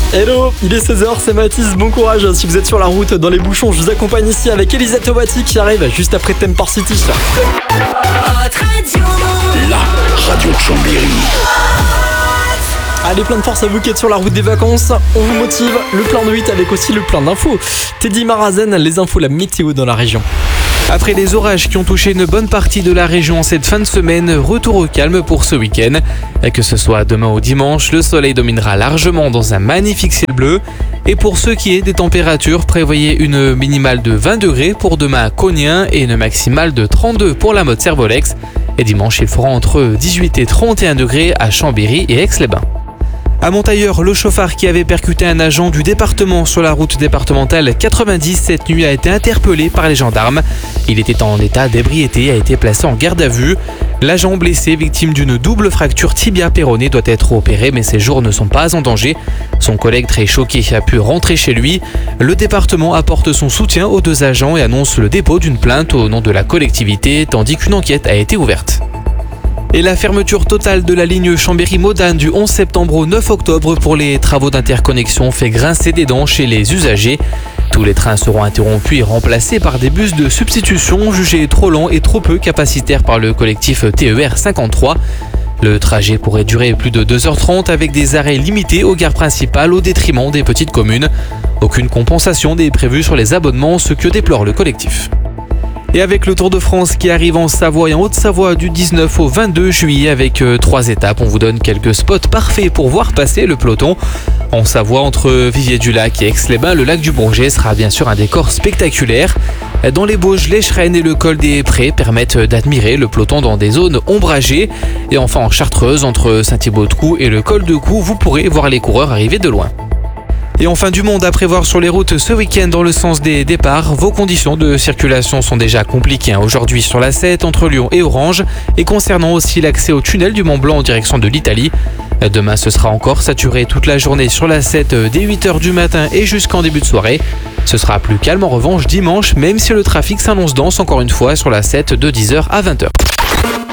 Hello, il est 16h, c'est Mathis, bon courage si vous êtes sur la route, dans les bouchons, je vous accompagne ici avec Elisa Tobati qui arrive juste après Tempor City. La radio de Chambéry. Allez, plein de force à vous qui êtes sur la route des vacances, on vous motive, le plein de 8 avec aussi le plein d'infos. Teddy Marazen, les infos, la météo dans la région. Après les orages qui ont touché une bonne partie de la région en cette fin de semaine, retour au calme pour ce week-end. Que ce soit demain ou dimanche, le soleil dominera largement dans un magnifique ciel bleu. Et pour ce qui est des températures, prévoyez une minimale de 20 degrés pour demain à Cognien et une maximale de 32 pour la Motte Servolex. Et dimanche, il fera entre 18 et 31 degrés à Chambéry et Aix-les-Bains. À Montailleur, le chauffard qui avait percuté un agent du département sur la route départementale 90 cette nuit a été interpellé par les gendarmes. Il était en état d'ébriété et a été placé en garde à vue. L'agent blessé, victime d'une double fracture tibia-péronée, doit être opéré, mais ses jours ne sont pas en danger. Son collègue, très choqué, a pu rentrer chez lui. Le département apporte son soutien aux deux agents et annonce le dépôt d'une plainte au nom de la collectivité, tandis qu'une enquête a été ouverte. Et la fermeture totale de la ligne Chambéry-Modane du 11 septembre au 9 octobre pour les travaux d'interconnexion fait grincer des dents chez les usagers. Tous les trains seront interrompus et remplacés par des bus de substitution jugés trop lents et trop peu capacitaires par le collectif TER 53. Le trajet pourrait durer plus de 2h30 avec des arrêts limités aux gares principales au détriment des petites communes. Aucune compensation n'est prévue sur les abonnements, ce que déplore le collectif. Et avec le Tour de France qui arrive en Savoie et en Haute-Savoie du 19 au 22 juillet avec 3 étapes, on vous donne quelques spots parfaits pour voir passer le peloton. En Savoie, entre Viviers-du-Lac et Aix-les-Bains, le lac du Bourget sera bien sûr un décor spectaculaire. Dans les Bauges, l'Echerenne et le col des Prés permettent d'admirer le peloton dans des zones ombragées. Et enfin en Chartreuse, entre Saint-Thibaud-de-Cou et le col de Cou, vous pourrez voir les coureurs arriver de loin. Et enfin du monde à prévoir sur les routes ce week-end dans le sens des départs. Vos conditions de circulation sont déjà compliquées aujourd'hui sur la 7 entre Lyon et Orange et concernant aussi l'accès au tunnel du Mont Blanc en direction de l'Italie. Demain ce sera encore saturé toute la journée sur la 7 dès 8h du matin et jusqu'en début de soirée. Ce sera plus calme en revanche dimanche même si le trafic s'annonce dense encore une fois sur la 7 de 10h à 20h.